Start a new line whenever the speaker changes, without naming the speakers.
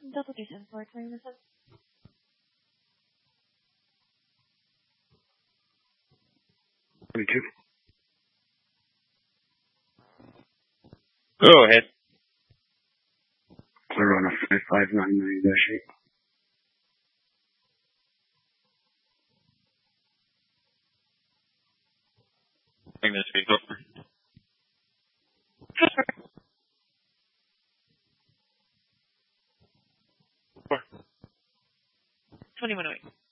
Delta 374, 20%.
Go ahead.
Clear on a 5599-8.
Bring this vehicle.
2108.